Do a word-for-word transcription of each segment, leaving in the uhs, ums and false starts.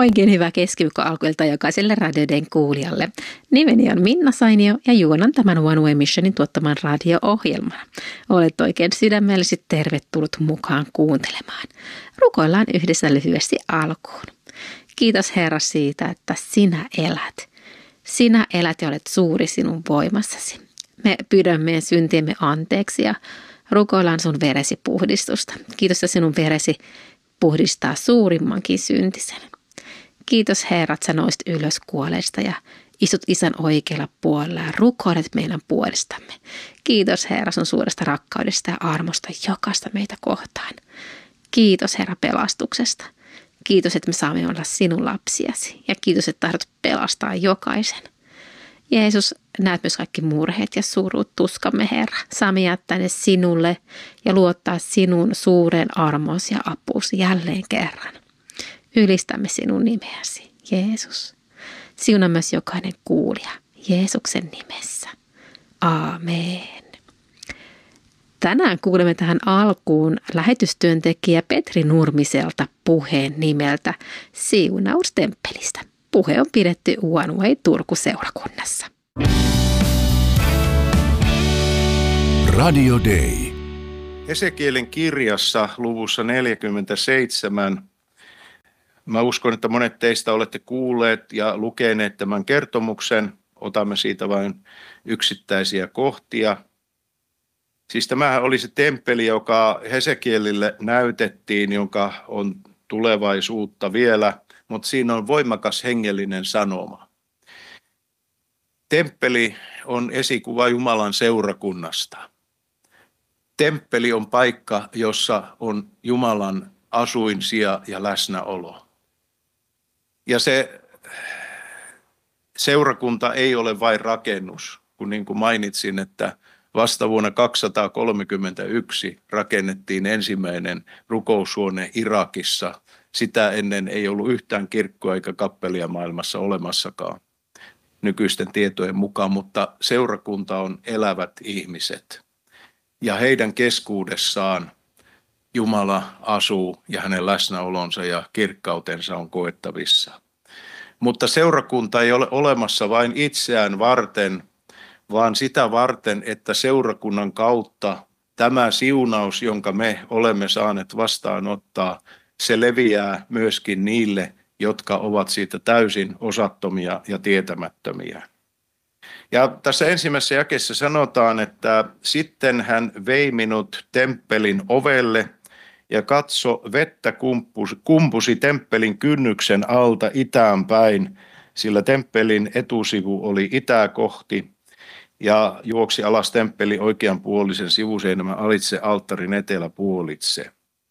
Oikein hyvää keskiviikko alkuilta jokaiselle Radio Dayn kuulijalle. Nimeni on Minna Sainio ja juonan tämän One Way Missionin tuottaman radio-ohjelman. Olet oikein sydämellisesti tervetullut mukaan kuuntelemaan. Rukoillaan yhdessä lyhyesti alkuun. Kiitos Herra siitä, että sinä elät. Sinä elät ja olet suuri sinun voimassasi. Me pyydämme meidän syntiemme anteeksi ja rukoillaan sun veresi puhdistusta. Kiitos, että sinun veresi puhdistaa suurimmankin syntisen. Kiitos Herra, että sä nousit ylös kuolleista ja istut Isän oikealla puolella ja rukoilet meidän puolestamme. Kiitos Herra sun suuresta rakkaudesta ja armosta jokaista meitä kohtaan. Kiitos Herra pelastuksesta. Kiitos, että me saamme olla sinun lapsiasi ja kiitos, että tahdot pelastaa jokaisen. Jeesus, näet myös kaikki murheet ja surut, tuskamme Herra. Saamme jättää ne sinulle ja luottaa sinun suuren armosi ja apuusi jälleen kerran. Ylistämme sinun nimeäsi, Jeesus. Siunaa myös jokainen kuulija, Jeesuksen nimessä. Aamen. Tänään kuulemme tähän alkuun lähetystyöntekijä Petri Nurmiselta puheen nimeltä Siunaus temppelistä. Puhe on pidetty One Way Turku-seurakunnassa. Radio Day. Hesekielin kirjassa luvussa neljäkymmentäseitsemän. Mä uskon, että monet teistä olette kuulleet ja lukeneet tämän kertomuksen. Otamme siitä vain yksittäisiä kohtia. Siis tämähän oli se temppeli, joka Hesekielille näytettiin, jonka on tulevaisuutta vielä, mutta siinä on voimakas hengellinen sanoma. Temppeli on esikuva Jumalan seurakunnasta. Temppeli on paikka, jossa on Jumalan asuinsija ja läsnäolo. Ja se seurakunta ei ole vain rakennus, kun niin kuin mainitsin, että vasta vuonna kaksisataakolmekymmentäyksi rakennettiin ensimmäinen rukoushuone Irakissa. Sitä ennen ei ollut yhtään kirkkoa eikä kappelia maailmassa olemassakaan nykyisten tietojen mukaan, mutta seurakunta on elävät ihmiset. Ja heidän keskuudessaan Jumala asuu ja hänen läsnäolonsa ja kirkkautensa on koettavissa. Mutta seurakunta ei ole olemassa vain itseään varten, vaan sitä varten, että seurakunnan kautta tämä siunaus, jonka me olemme saaneet vastaanottaa, se leviää myöskin niille, jotka ovat siitä täysin osattomia ja tietämättömiä. Ja tässä ensimmäisessä jakeessa sanotaan, että sitten hän vei minut temppelin ovelle ja katso, vettä kumpusi, kumpusi temppelin kynnyksen alta itään päin, sillä temppelin etusivu oli itää kohti ja juoksi alas temppeli oikeanpuolisen sivuseinämän alitse alttarin eteläpuolitse.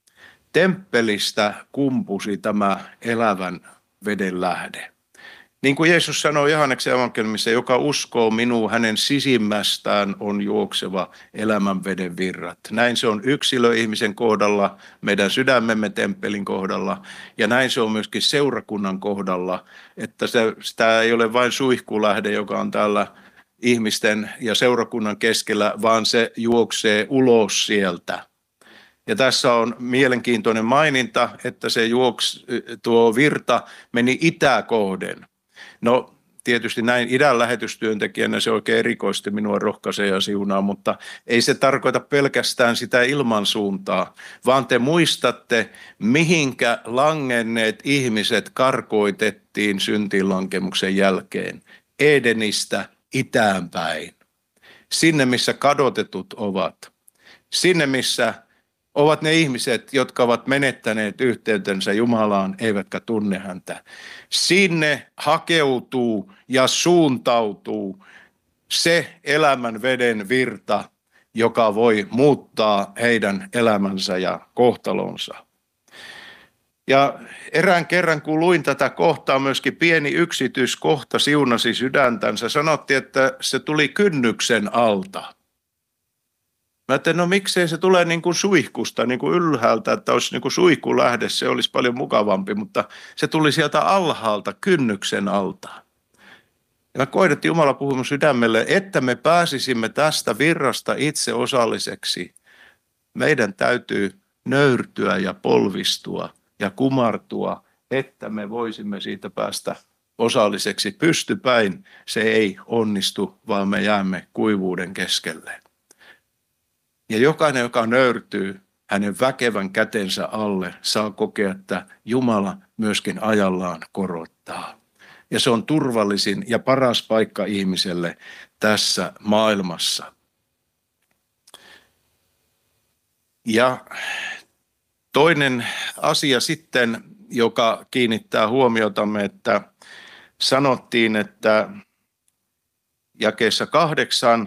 Temppelistä kumpusi tämä elävän veden lähde. Niin kuin Jeesus sanoi Johanneksen evankeliumissa, joka uskoo minuun, hänen sisimmästään on juokseva elämän veden virrat. Näin se on yksilöihmisen kohdalla, meidän sydämemme temppelin kohdalla ja näin se on myöskin seurakunnan kohdalla, että se, sitä ei ole vain suihkulähde, joka on täällä ihmisten ja seurakunnan keskellä, vaan se juoksee ulos sieltä. Ja tässä on mielenkiintoinen maininta, että se juoks, tuo virta meni itää kohden. No tietysti näin idän lähetystyöntekijänä se oikein erikoisesti minua rohkaisee ja siunaa, mutta ei se tarkoita pelkästään sitä ilmansuuntaa, vaan te muistatte, mihinkä langenneet ihmiset karkoitettiin syntiinlankemuksen jälkeen. Edenistä itäänpäin. Sinne, missä kadotetut ovat. Sinne, missä ovat ne ihmiset, jotka ovat menettäneet yhteytensä Jumalaan, eivätkä tunne häntä. Sinne hakeutuu ja suuntautuu se elämän veden virta, joka voi muuttaa heidän elämänsä ja kohtalonsa. Ja erään kerran, kun luin tätä kohtaa, myöskin pieni yksityiskohta siunasi sydäntänsä. Sanottiin, että se tuli kynnyksen alta. Mä ajattelin, no miksei se tulee niin kuin suihkusta, niin kuin ylhäältä, että olisi niin kuin suihkulähde, se olisi paljon mukavampi, mutta se tuli sieltä alhaalta, kynnyksen alta. Ja mä koin, että Jumala puhui mun sydämelle, että me pääsisimme tästä virrasta itse osalliseksi. Meidän täytyy nöyrtyä ja polvistua ja kumartua että me voisimme siitä päästä osalliseksi. Pystypäin se ei onnistu, vaan me jäämme kuivuuden keskelle. Ja jokainen, joka nöyrtyy hänen väkevän kätensä alle, saa kokea, että Jumala myöskin ajallaan korottaa. Ja se on turvallisin ja paras paikka ihmiselle tässä maailmassa. Ja toinen asia sitten, joka kiinnittää huomiotamme, että sanottiin, että jakeessa kahdeksan,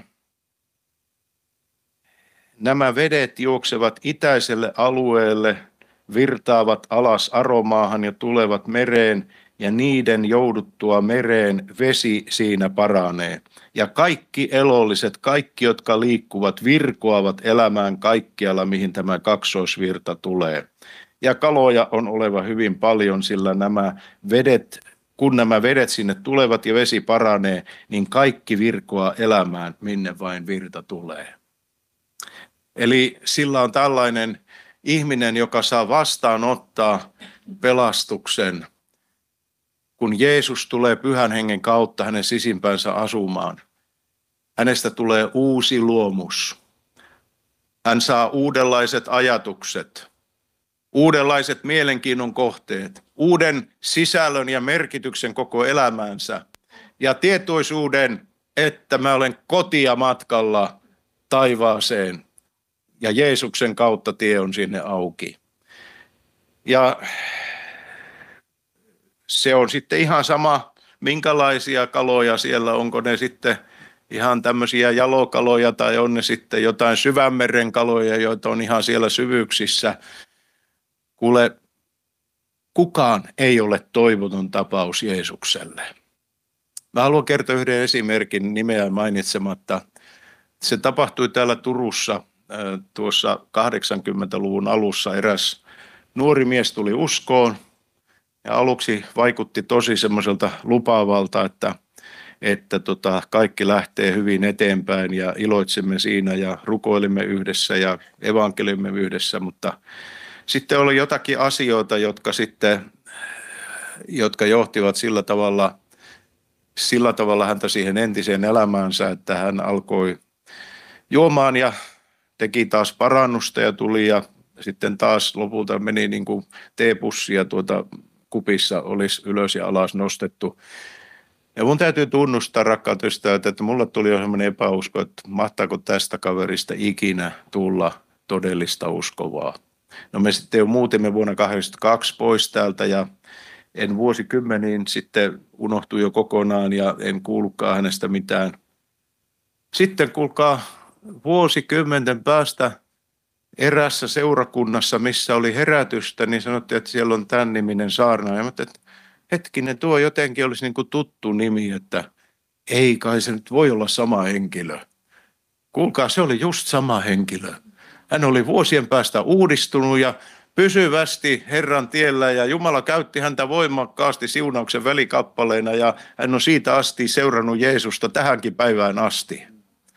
nämä vedet juoksevat itäiselle alueelle, virtaavat alas Aromaahan ja tulevat mereen, ja niiden jouduttua mereen vesi siinä paranee. Ja kaikki elolliset, kaikki jotka liikkuvat, virkoavat elämään kaikkialla, mihin tämä kaksoisvirta tulee. Ja kaloja on oleva hyvin paljon, sillä nämä vedet, kun nämä vedet sinne tulevat ja vesi paranee, niin kaikki virkoaa elämään, minne vain virta tulee. Eli sillä on tällainen ihminen, joka saa vastaanottaa pelastuksen, kun Jeesus tulee Pyhän Hengen kautta hänen sisimpänsä asumaan. Hänestä tulee uusi luomus. Hän saa uudenlaiset ajatukset, uudenlaiset mielenkiinnon kohteet, uuden sisällön ja merkityksen koko elämäänsä ja tietoisuuden, että mä olen kotia matkalla taivaaseen ja Jeesuksen kautta tie on sinne auki. Ja se on sitten ihan sama, minkälaisia kaloja siellä, onko ne sitten ihan tämmöisiä jalokaloja tai on ne sitten jotain syvänmeren kaloja, joita on ihan siellä syvyyksissä. Kuule, kukaan ei ole toivoton tapaus Jeesukselle. Mä haluan kertoa yhden esimerkin nimeä mainitsematta. Se tapahtui täällä Turussa tuossa kahdeksankymmentäluvun alussa. Eräs nuori mies tuli uskoon. Ja aluksi vaikutti tosi semmoiselta lupaavalta, että, että tota, kaikki lähtee hyvin eteenpäin ja iloitsemme siinä ja rukoilimme yhdessä ja evankeliumme yhdessä, mutta sitten oli jotakin asioita, jotka sitten, jotka johtivat sillä tavalla, sillä tavalla häntä siihen entiseen elämäänsä, että hän alkoi juomaan ja teki taas parannusta ja tuli ja sitten taas lopulta meni niin kuin teepussia tuota kupissa olisi ylös ja alas nostettu. Ja mun täytyy tunnustaa, rakkaat ystävät, että mulle tuli jo sellainen epäusko, että mahtaako tästä kaverista ikinä tulla todellista uskovaa. No me sitten jo muutimme vuonna kahdeksankymmentäkaksi pois täältä ja en vuosikymmeniin sitten unohtui jo kokonaan ja en kuullutkaan hänestä mitään. Sitten kuulkaa vuosikymmenten päästä erässä seurakunnassa, missä oli herätystä, niin sanottiin, että siellä on tämän niminen saarnaaja. Ja mä että hetkinen, tuo jotenkin olisi niin kuin tuttu nimi, että ei kai se nyt voi olla sama henkilö. Kuulkaa, se oli just sama henkilö. Hän oli vuosien päästä uudistunut ja pysyvästi Herran tiellä ja Jumala käytti häntä voimakkaasti siunauksen välikappaleena ja hän on siitä asti seurannut Jeesusta tähänkin päivään asti.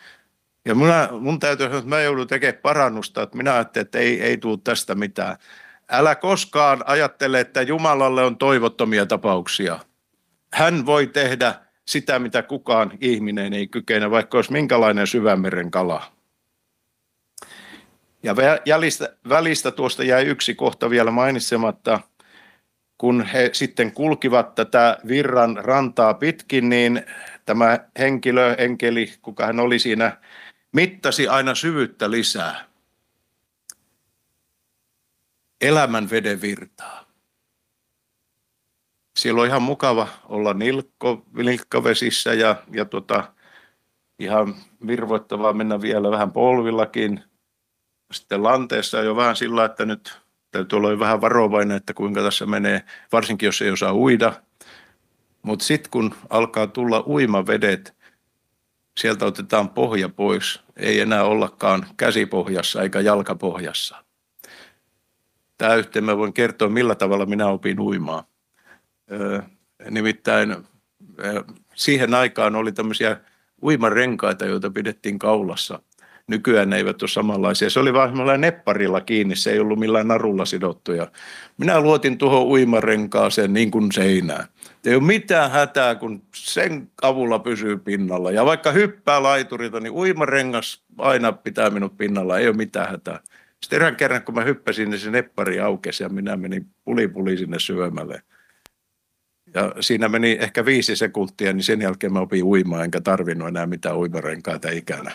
Ja minä, mun täytyy sanoa, että mä joudun tekemään parannusta, että minä ajattelin, että ei, ei tule tästä mitään. Älä koskaan ajattele, että Jumalalle on toivottomia tapauksia. Hän voi tehdä sitä, mitä kukaan ihminen ei kykene, vaikka olisi minkälainen syvänmeren kala. Ja välistä, välistä tuosta jäi yksi kohta vielä mainitsematta. Kun he sitten kulkivat tätä virran rantaa pitkin, niin tämä henkilö, enkeli, kuka hän oli siinä, mittasi aina syvyyttä lisää. Elämän veden virtaa. Siellä on ihan mukava olla nilkko, nilkkavesissä ja, ja tota, ihan virvoittavaa mennä vielä vähän polvillakin. Sitten lanteessa jo vähän sillä, että nyt täytyy olla vähän varovainen, että kuinka tässä menee, varsinkin jos ei osaa uida. Mutta sitten kun alkaa tulla uimavedet, sieltä otetaan pohja pois. Ei enää ollakaan käsipohjassa eikä jalkapohjassa. Tämä yhteen mä voin kertoa, millä tavalla minä opin uimaan. Öö, nimittäin öö, siihen aikaan oli tämmöisiä uimarenkaita, joita pidettiin kaulassa. Nykyään ne eivät ole samanlaisia. Se oli vaan semmoilla nepparilla kiinni, se ei ollut millään narulla sidottu. Ja minä luotin tuohon uimarenkaaseen niin kuin seinään. Ei ole mitään hätää, kun sen avulla pysyy pinnalla. Ja vaikka hyppää laiturita, niin uimarengas aina pitää minut pinnalla, ei ole mitään hätää. Sitten erään kerran, kun mä hyppäsin, niin se neppari aukesi ja minä menin puli puli sinne syömälle. Ja siinä meni ehkä viisi sekuntia, niin sen jälkeen mä opin uimaan, enkä tarvinnut enää mitään uimarenkaita ikänä.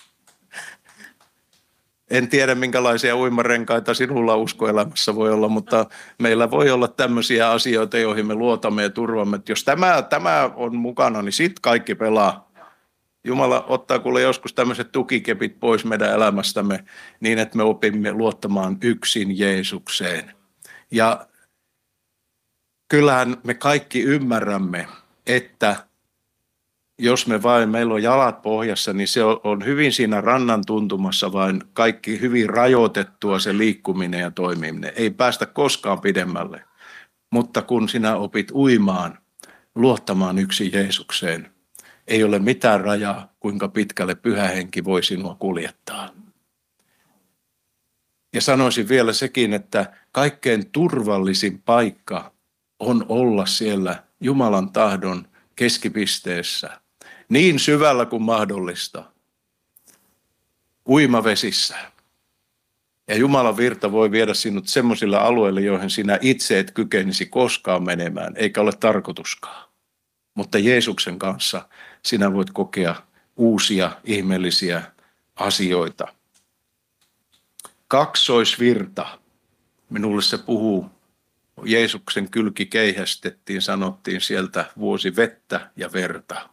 En tiedä, minkälaisia uimarenkaita sinulla uskoelämässä voi olla, mutta meillä voi olla tämmöisiä asioita, joihin me luotamme ja turvamme. Että jos tämä, tämä on mukana, niin sit kaikki pelaa. Jumala ottaa kuule joskus tämmöiset tukikepit pois meidän elämästämme niin, että me opimme luottamaan yksin Jeesukseen. Ja kyllähän me kaikki ymmärrämme, että jos me vain, meillä on jalat pohjassa, niin se on hyvin siinä rannan tuntumassa, vain kaikki hyvin rajoitettua se liikkuminen ja toimiminen. Ei päästä koskaan pidemmälle. Mutta kun sinä opit uimaan, luottamaan yksin Jeesukseen, ei ole mitään rajaa, kuinka pitkälle Pyhä Henki voi sinua kuljettaa. Ja sanoisin vielä sekin, että kaikkein turvallisin paikka on olla siellä Jumalan tahdon keskipisteessä, niin syvällä kuin mahdollista, uimavesissä. Ja Jumalan virta voi viedä sinut semmoisille alueille, joihin sinä itse et kykenisi koskaan menemään, eikä ole tarkoituskaan. Mutta Jeesuksen kanssa sinä voit kokea uusia ihmeellisiä asioita. Kaksoisvirta. Minulle se puhuu. Jeesuksen kylki keihästettiin, sanottiin sieltä vuosi vettä ja verta.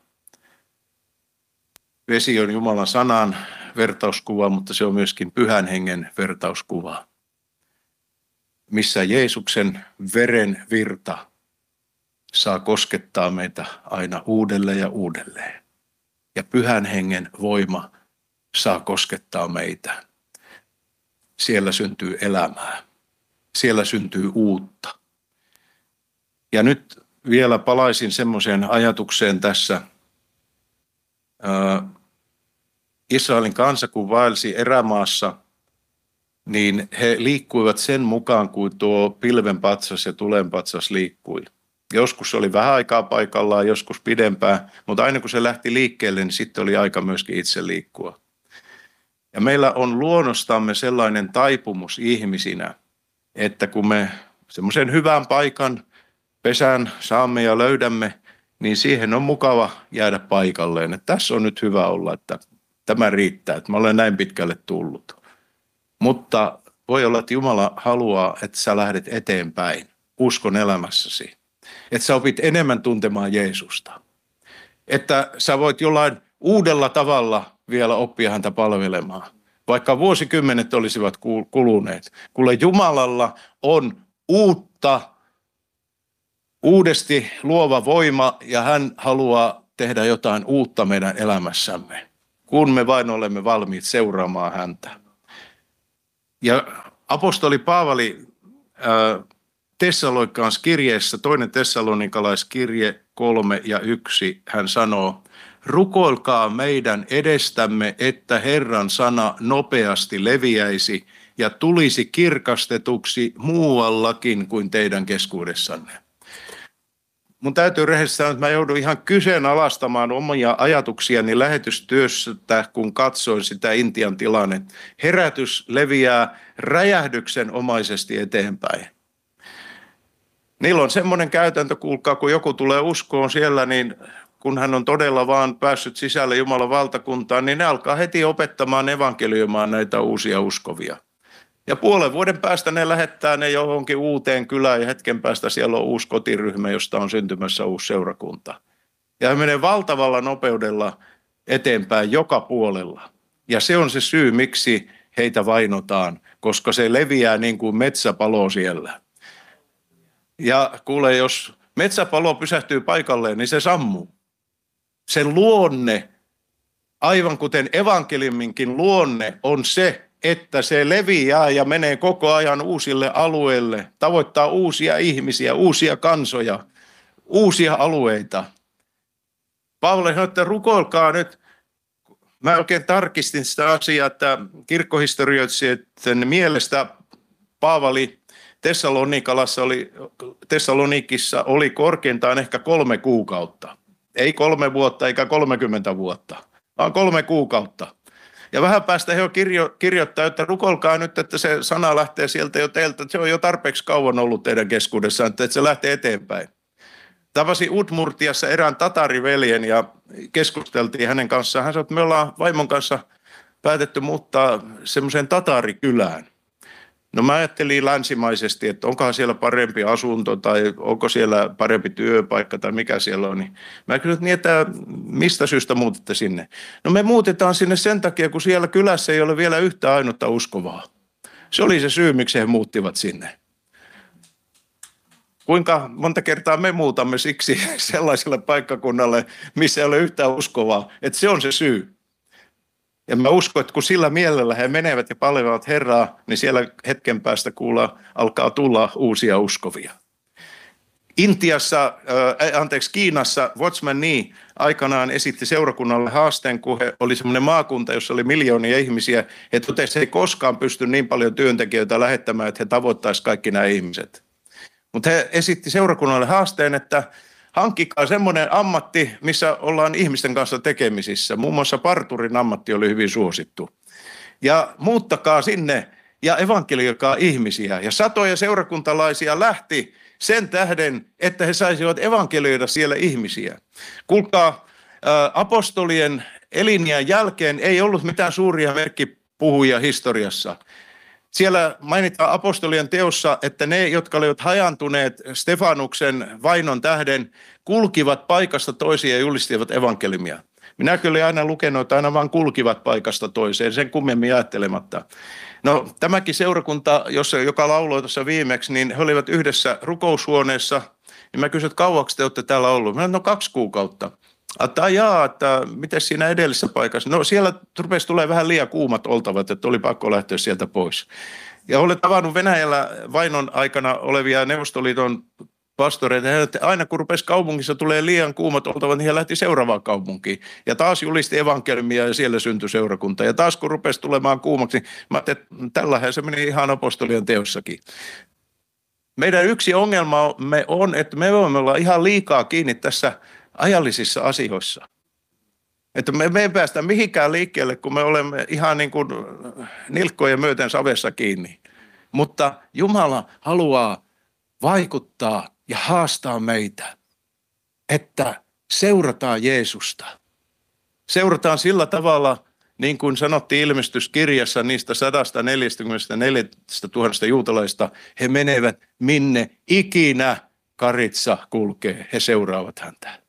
Vesi on Jumalan sanan vertauskuva, mutta se on myöskin Pyhän Hengen vertauskuva, missä Jeesuksen veren virta saa koskettaa meitä aina uudelleen ja uudelleen. Ja Pyhän Hengen voima saa koskettaa meitä. Siellä syntyy elämää. Siellä syntyy uutta. Ja nyt vielä palaisin semmoiseen ajatukseen tässä. Israelin kansa, kun vaelsi erämaassa, niin he liikkuivat sen mukaan, kuin tuo pilvenpatsas ja tulenpatsas liikkui. Joskus oli vähän aikaa paikallaan, joskus pidempään, mutta aina kun se lähti liikkeelle, niin sitten oli aika myöskin itse liikkua. Ja meillä on luonnostamme sellainen taipumus ihmisinä, että kun me semmoisen hyvän paikan, pesän saamme ja löydämme, niin siihen on mukava jäädä paikalleen. Että tässä on nyt hyvä olla, että tämä riittää, että mä olen näin pitkälle tullut. Mutta voi olla, että Jumala haluaa, että sä lähdet eteenpäin uskon elämässäsi. Että sä opit enemmän tuntemaan Jeesusta. Että sä voit jollain uudella tavalla vielä oppia häntä palvelemaan. Vaikka vuosikymmenet olisivat kuluneet. Kuule, Jumalalla on uutta, uudesti luova voima ja hän haluaa tehdä jotain uutta meidän elämässämme, kun me vain olemme valmiit seuraamaan häntä. Ja apostoli Paavali äh, Tessalonikkalaisen kirjeessä, toinen tessalonikalaiskirje kolme ja yksi, hän sanoo, rukoilkaa meidän edestämme, että Herran sana nopeasti leviäisi ja tulisi kirkastetuksi muuallakin kuin teidän keskuudessanne. Mun täytyy rehellisesti sanoa, että mä joudun ihan kyseenalaistamaan omia ajatuksiani lähetystyöstä, kun katsoin sitä Intian tilannetta. Herätys leviää räjähdyksenomaisesti eteenpäin. Niillä on semmoinen käytäntö, kuulkaa, kun joku tulee uskoon siellä, niin kun hän on todella vaan päässyt sisälle Jumalan valtakuntaan, niin ne alkaa heti opettamaan evankelioimaan näitä uusia uskovia. Ja puolen vuoden päästä ne lähettää ne johonkin uuteen kylään ja hetken päästä siellä on uusi kotiryhmä, josta on syntymässä uusi seurakunta. Ja he menee valtavalla nopeudella eteenpäin joka puolella. Ja se on se syy, miksi heitä vainotaan, koska se leviää niin kuin metsäpalo siellä. Ja kuule, jos metsäpalo pysähtyy paikalleen, niin se sammuu. Sen luonne, aivan kuten evankeliuminkin luonne, on se, että se leviää ja menee koko ajan uusille alueille, tavoittaa uusia ihmisiä, uusia kansoja, uusia alueita. Paavali sanoi, että rukoilkaa nyt, Mä oikein tarkistin sitä asiaa, että kirkkohistorioitsijoiden mielestä Paavali Tessalonikalassa oli, Tessalonikissa oli korkeintaan ehkä kolme kuukautta. Ei kolme vuotta eikä kolmekymmentä vuotta, vaan kolme kuukautta. Ja vähän päästä he kirjo, kirjoittaa, että rukolkaa nyt, että se sana lähtee sieltä jo teiltä. Se on jo tarpeeksi kauan ollut teidän keskuudessaan, että se lähtee eteenpäin. Tavasin Udmurtiassa erään tatariveljen ja keskusteltiin hänen kanssaan. Hän sanoi, että me ollaan vaimon kanssa päätetty muuttaa semmoiseen tatarikylään. No mä ajattelin länsimaisesti, että onkohan siellä parempi asunto tai onko siellä parempi työpaikka tai mikä siellä on. Niin mä kysyin, niin, että mistä syystä muutitte sinne? No me muutetaan sinne sen takia, kun siellä kylässä ei ole vielä yhtä ainutta uskovaa. Se oli se syy, miksi he muuttivat sinne. Kuinka monta kertaa me muutamme siksi sellaiselle paikkakunnalle, missä ei ole yhtään uskovaa, että se on se syy. Ja mä uskon, että kun sillä mielellä he menevät ja palvelevat Herraa, niin siellä hetken päästä kuulla, alkaa tulla uusia uskovia. Intiassa, äh, anteeksi Kiinassa, Watchman Nee aikanaan esitti seurakunnalle haasteen, kun he oli semmoinen maakunta, jossa oli miljoonia ihmisiä. He totesivat, että he ei koskaan pysty niin paljon työntekijöitä lähettämään, että he tavoittaisivat kaikki nämä ihmiset. Mutta he esitti seurakunnalle haasteen, että hankkikaa semmoinen ammatti, missä ollaan ihmisten kanssa tekemisissä. Muun muassa parturin ammatti oli hyvin suosittu. Ja muuttakaa sinne ja evankelioikaa ihmisiä. Ja satoja seurakuntalaisia lähti sen tähden, että he saisivat evankelioida siellä ihmisiä. Kuulkaa, apostolien elinjään jälkeen ei ollut mitään suuria merkkipuhujia historiassa. Siellä mainitaan apostolien teossa, että ne, jotka olivat hajantuneet Stefanuksen vainon tähden, kulkivat paikasta toiseen ja julistivat evankeliumia. Minä kyllä aina lukenut, että aina vaan kulkivat paikasta toiseen, sen kummemmin ajattelematta. No tämäkin seurakunta, jossa, joka lauloi tuossa viimeksi, niin he olivat yhdessä rukoushuoneessa. Ja mä kysyin, että kauaksi te olette täällä ollut? Mä sanoin, no kaksi kuukautta. Että jaa, että miten siinä edellisessä paikassa? No siellä rupesi tulee vähän liian kuumat oltavat, että oli pakko lähteä sieltä pois. Ja olen tavannut Venäjällä vainon aikana olevia Neuvostoliiton pastoreita, että aina kun rupesi kaupungissa tulee liian kuumat oltavat, niin he lähti seuraavaan kaupunkiin. Ja taas julisti evankeliumia ja siellä syntyi seurakunta. Ja taas kun rupesi tulemaan kuumaksi, niin mä ajattelin, että tällähän se meni ihan apostolien teossakin. Meidän yksi ongelmamme on, että me voimme olla ihan liikaa kiinni tässä ajallisissa asioissa. Että me, me ei päästä mihinkään liikkeelle, kun me olemme ihan niin kuin nilkkojen myöten savessa kiinni. Mutta Jumala haluaa vaikuttaa ja haastaa meitä, että seurataan Jeesusta. Seurataan sillä tavalla, niin kuin sanottiin ilmestyskirjassa niistä sata neljäkymmentäneljätuhatta juutalaista, he menevät minne ikinä Karitsa kulkee, he seuraavat häntä.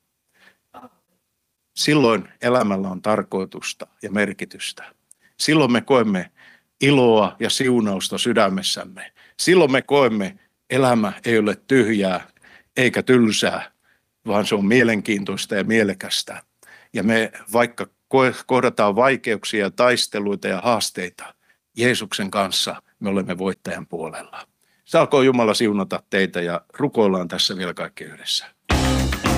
Silloin elämällä on tarkoitusta ja merkitystä. Silloin me koemme iloa ja siunausta sydämessämme. Silloin me koemme, elämä ei ole tyhjää eikä tylsää, vaan se on mielenkiintoista ja mielekästä. Ja me vaikka kohdataan vaikeuksia, taisteluita ja haasteita, Jeesuksen kanssa me olemme voittajan puolella. Saakoon Jumala siunata teitä ja rukoillaan tässä vielä kaikki yhdessä.